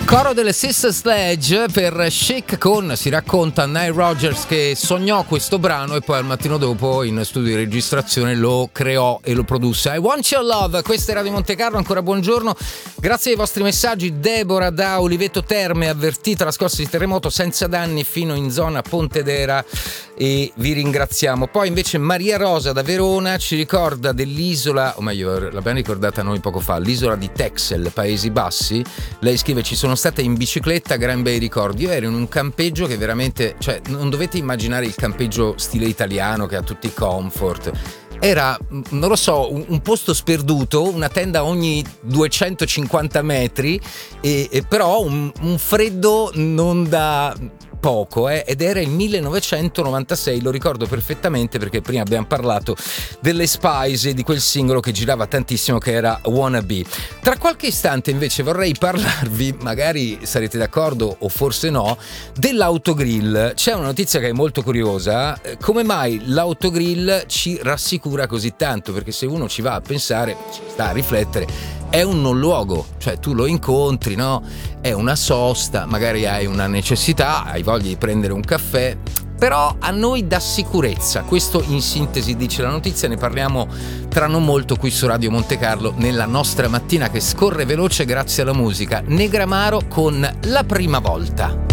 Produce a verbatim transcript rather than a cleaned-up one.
Coro delle Sister Sledge per Chic con, si racconta, Nile Rodgers che sognò questo brano e poi al mattino dopo in studio di registrazione lo creò e lo produsse. I Want Your Love, questa è Radio Monte Carlo, ancora buongiorno, grazie ai vostri messaggi. Deborah da Oliveto Terme, avvertita la scorsa di terremoto senza danni fino in zona Pontedera, e vi ringraziamo. Poi invece Maria Rosa da Verona ci ricorda dell'isola, o meglio l'abbiamo ricordata noi poco fa, l'isola di Texel, Paesi Bassi. Lei scrive: ci sono stata in bicicletta, gran bei ricordi. Io ero in un campeggio che veramente, cioè non dovete immaginare il campeggio stile italiano che ha tutti i comfort. Era, non lo so, un, un posto sperduto, una tenda ogni duecentocinquanta metri, e, e però un, un freddo non da poco, eh, ed era il millenovecentonovantasei, lo ricordo perfettamente perché prima abbiamo parlato delle Spice e di quel singolo che girava tantissimo che era Wanna Be. Tra qualche istante invece vorrei parlarvi, magari sarete d'accordo o forse no, dell'autogrill. C'è una notizia che è molto curiosa: come mai l'autogrill ci rassicura così tanto? Perché se uno ci va a pensare, ci sta a riflettere, è un non luogo, cioè tu lo incontri, no? È una sosta, magari hai una necessità, hai voglia di prendere un caffè, però a noi dà sicurezza. Questo in sintesi dice la notizia, ne parliamo tra non molto qui su Radio Monte Carlo nella nostra mattina che scorre veloce grazie alla musica. Negramaro con La prima volta.